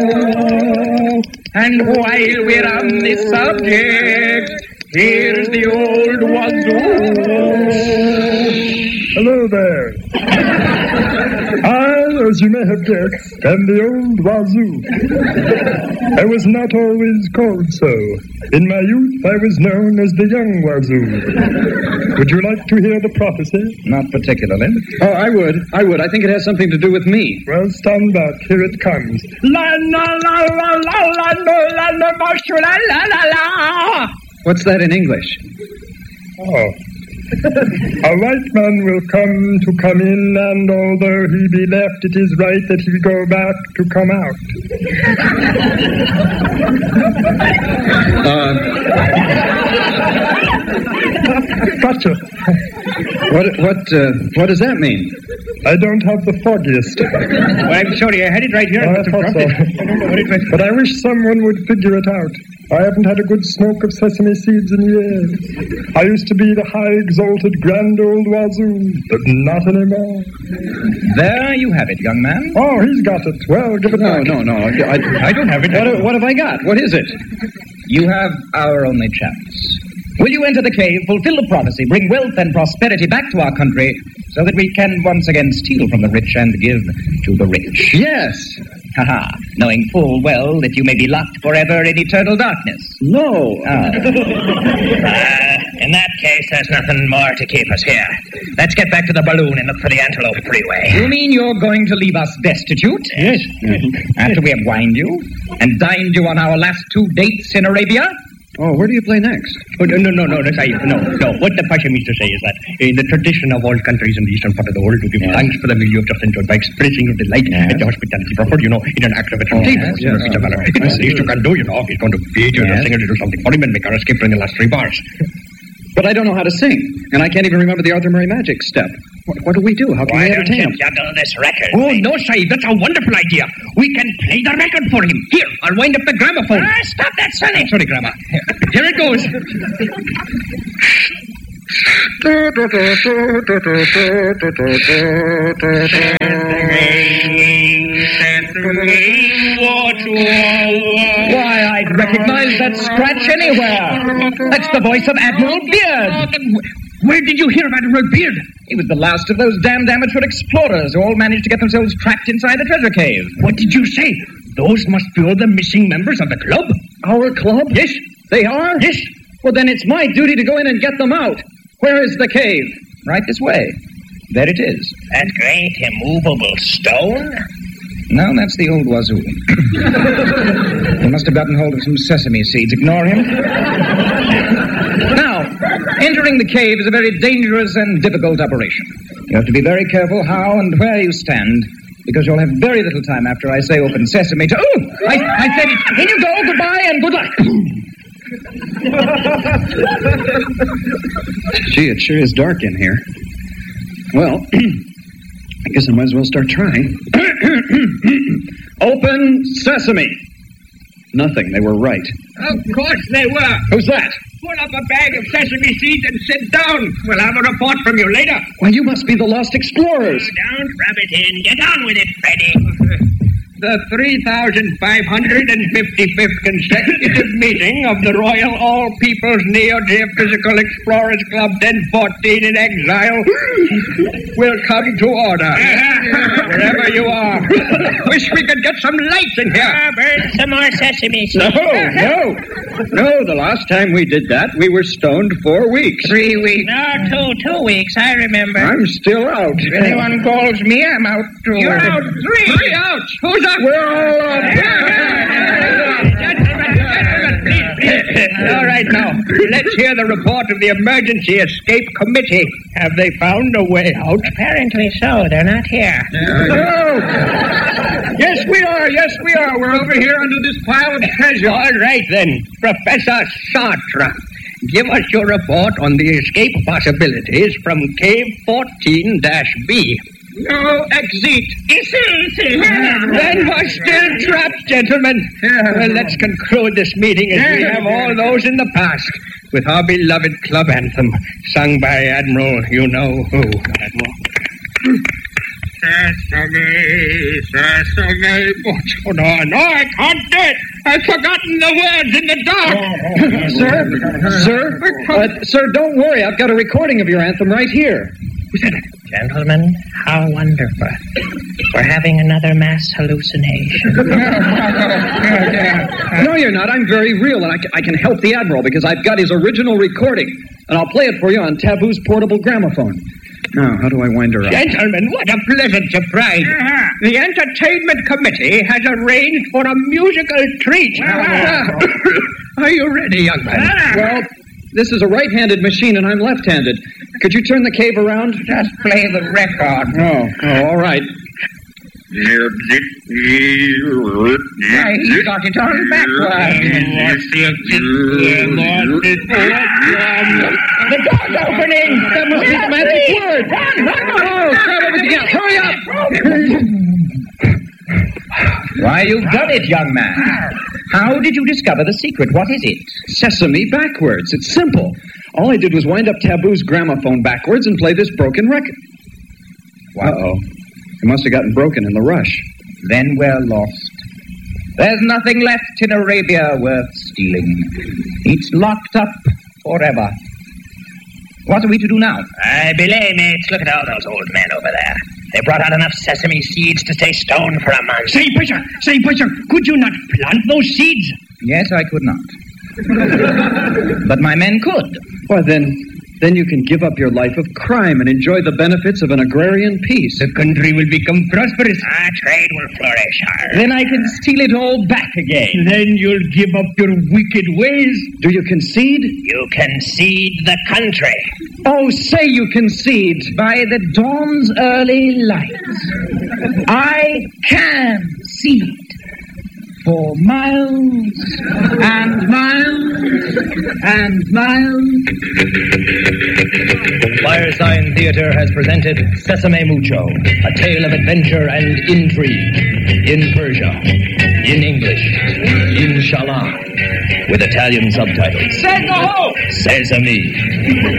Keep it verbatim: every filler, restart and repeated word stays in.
And while we're on this subject, here's the old wazoo. Hello there. I, as you may have guessed, am the old wazoo. I was not always called so. In my youth, I was known as the young wazoo. Would you like to hear the prophecy? Not particularly. Oh, I would. I would. I think it has something to do with me. Well, stand back. Here it comes. La la la la la la la la la la la la. What's that in English? Oh. A white man will come to come in, and although he be left, it is right that he go back to come out. Uh, gotcha. What what uh, what does that mean? I don't have the foggiest. Well, I'm sorry, I had it right here. I thought so. I don't know what it was. But I wish someone would figure it out. I haven't had a good smoke of sesame seeds in years. I used to be the high, exalted, grand old wazoo, but not anymore. There you have it, young man. Oh, he's got it. Well, give it no, back. No, no, no. I, I don't have it. What, what have I got? What is it? You have our only chance. Will you enter the cave, fulfill the prophecy, bring wealth and prosperity back to our country, so that we can once again steal from the rich and give to the rich? Yes. Ha-ha, knowing full well that you may be locked forever in eternal darkness. No. Ah. uh, in that case, there's nothing more to keep us here. Let's get back to the balloon and look for the Antelope Freeway. You mean you're going to leave us destitute? Yes. After we have wined you and dined you on our last two dates in Arabia? Oh, where do you play next? Oh, no, no, no, no, no, no, no. What the Pasha means to say is that in the tradition of all countries in the eastern part of the world to give yes. thanks for the meal you have just enjoyed by expressing your delight yes. at the hospitality proffered, you know, in an act of a oh, yes, yes, yes, yes. It is least you can do, you know. He's going to feed you yes. and sing a little something for him and make our escape from the last three bars. But I don't know how to sing, and I can't even remember the Arthur Murray magic step. What, what do we do? How can Why we entertain him? Why don't you juggle this record? Oh, no, Saeed, that's a wonderful idea. We can play the record for him. Here, I'll wind up the gramophone. Ah, stop that, Sonny. Sorry, Grandma. Here it goes. Why, I'd recognize that scratch anywhere. That's the voice of Admiral Beard. Where did you hear of Admiral Beard? He was the last of those damned amateur explorers who all managed to get themselves trapped inside the treasure cave. What did you say? Those must be all the missing members of the club? Our club? Yes. They are? Yes. Well, then it's my duty to go in and get them out. Where is the cave? Right this way. There it is. That great immovable stone? No, that's the old wazoo. He must have gotten hold of some sesame seeds. Ignore him. Now, entering the cave is a very dangerous and difficult operation. You have to be very careful how and where you stand, because you'll have very little time after I say open sesame to... Oh! I, I said it. In you go. Goodbye and good luck. Gee, it sure is dark in here. Well, I guess I might as well start trying. Open sesame. Nothing. They were right. Of course they were. Who's that? Pull up a bag of sesame seeds and sit down. We'll have a report from you later. Why, you must be the Lost Explorers. Oh, don't rub it in. Get on with it, Freddy. The three thousand five hundred fifty-fifth consecutive meeting of the Royal All-Peoples Neo-Geophysical Explorers Club ten fourteen in exile will come to order. Wherever you are. Wish we could get some lights in here. Uh, burn some more sesame seeds. No, no. No, the last time we did that, we were stoned four weeks. Three weeks. No, two, two weeks, I remember. I'm still out. If anyone calls me, I'm out too. You're out three. Three out. Who's out? We're all out. All right, now, let's hear the report of the Emergency Escape Committee. Have they found a way out? Apparently so. They're not here. No! Yes, we are. Yes, we are. We're over here under this pile of treasure. All right, then. Professor Sartre, give us your report on the escape possibilities from Cave fourteen B. No exit. Then we're still trapped, gentlemen. Well, let's conclude this meeting as we have all those in the past with our beloved club anthem, sung by Admiral you-know-who. Admiral. Sesame, sesame. Oh, no, no, I can't do it. I've forgotten the words in the dark. Sir, sir, uh, sir, don't worry. I've got a recording of your anthem right here. Who said it? Gentlemen, how wonderful. We're having another mass hallucination. No, you're not. I'm very real, and I can, I can help the Admiral because I've got his original recording, and I'll play it for you on Taboo's portable gramophone. Now, how do I wind her up? Gentlemen, what a pleasant surprise. Uh-huh. The Entertainment Committee has arranged for a musical treat. Uh-huh. Are you ready, young man? Uh-huh. Well, this is a right-handed machine, and I'm left-handed. Could you turn the cave around? Just play the record. Oh, oh, all right. Yeah, he's got it all backwards. The door's opening. That must be the magic word. Run, run, oh, start everything else. Hurry up. Why, you've done it, young man. How did you discover the secret? What is it? Sesame backwards. It's simple. All I did was wind up Taboo's gramophone backwards and play this broken record. Uh-oh. It must have gotten broken in the rush. Then we're lost. There's nothing left in Arabia worth stealing. It's locked up forever. What are we to do now? I belay, mates. Look at all those old men over there. They brought out enough sesame seeds to stay stoned for a month. Say, Pusher, say, Pusher, could you not plant those seeds? Yes, I could not. But my men could. Well, then, then you can give up your life of crime and enjoy the benefits of an agrarian peace. The country will become prosperous. Our trade will flourish. Our... Then I can steal it all back again. Then you'll give up your wicked ways. Do you concede? You concede the country. Oh, say you concede. By the dawn's early light, I can cede. For miles and miles and miles. Firesign Theater has presented Sesame Mucho, a tale of adventure and intrigue in Persia, in English, inshallah, with Italian subtitles. Sesame! Sesame.